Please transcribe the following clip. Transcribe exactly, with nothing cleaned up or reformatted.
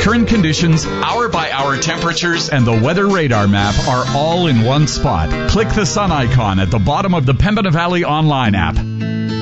current conditions, hour-by-hour temperatures, and the weather radar map are all in one spot. Click the sun icon at the bottom of the Pembina Valley online app.